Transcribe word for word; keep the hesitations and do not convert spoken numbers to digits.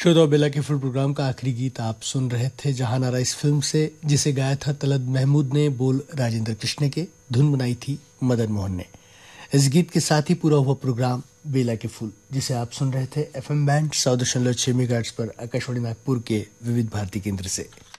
श्रोता बेला के फुल प्रोग्राम का आखिरी गीत आप सुन रहे थे जहानारा इस फिल्म से, जिसे गाया था तलत महमूद ने, बोल राजेंद्र कृष्ण के, धुन बनाई थी मदन मोहन ने। इस गीत के साथ ही पूरा हुआ प्रोग्राम बेला के फूल, जिसे आप सुन रहे थे एफएम बैंड सौ दशमलव छह मेगाहर्ट्ज पर आकाशवाणी नागपुर के विविध भारती केंद्र से।